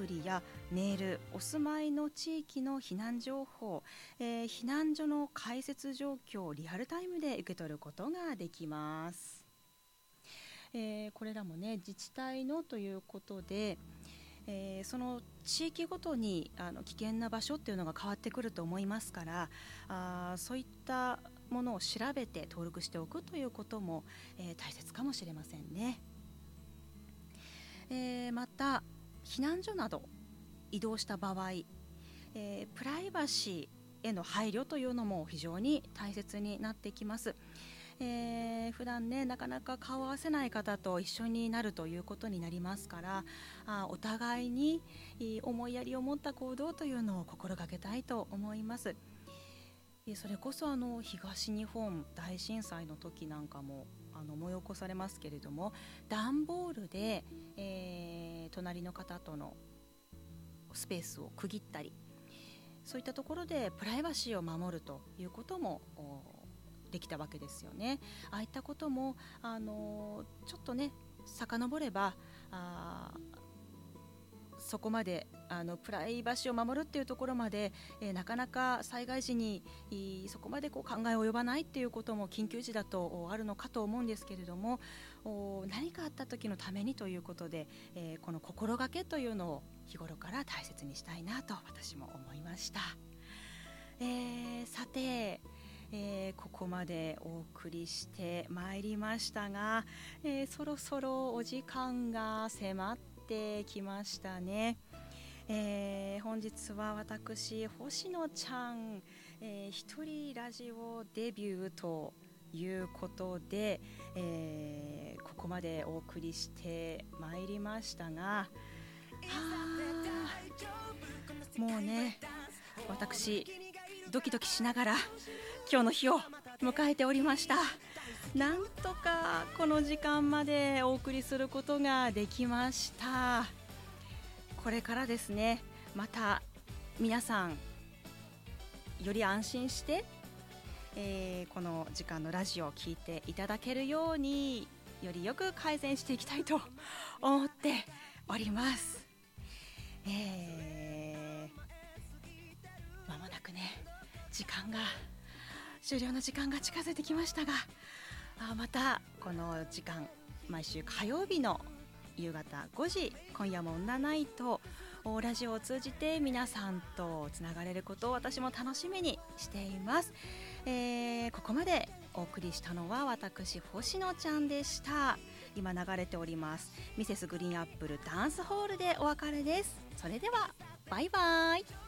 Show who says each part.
Speaker 1: プリやメール、お住まいの地域の避難情報、避難所の開設状況をリアルタイムで受け取ることができます。これらもね、自治体のということで、その地域ごとに危険な場所っていうのが変わってくると思いますから、そういったものを調べて登録しておくということも、大切かもしれませんね。また避難所など移動した場合、プライバシーへの配慮というのも非常に大切になってきます。普段ね、なかなか顔を合わせない方と一緒になるということになりますから、お互いに思いやりを持った行動というのを心がけたいと思います。それこそ東日本大震災の時なんかも思い起こされますけれども、段ボールで、隣の方とのスペースを区切ったり、そういったところでプライバシーを守るということもできたわけですよね。ああいったこともちょっとね遡ればそこまでプライバシーを守るっていうところまで、なかなか災害時にそこまで考え及ばないっていうことも緊急時だとあるのかと思うんですけれども、何かあった時のためにということで、この心がけというのを日頃から大切にしたいなと私も思いました。さて、ここまでお送りしてまいりましたが、そろそろお時間が迫ってきましたね。本日は私星野ちゃん、一人ラジオデビューということで、ここまでお送りしてまいりましたが、もうね、私ドキドキしながら今日の日を迎えておりました。なんとかこの時間までお送りすることができました。これからですね、また皆さんより安心して、この時間のラジオを聞いていただけるようによりよく改善していきたいと思っております。まもなくね、終了の時間が近づいてきましたが、またこの時間、毎週火曜日の夕方5時、今夜も女ナイトラジオを通じて皆さんとつながれることを私も楽しみにしています。ここまでお送りしたのは私星野ちゃんでした。今流れておりますミセスグリーンアップルダンスホールでお別れです。それではバイバイ。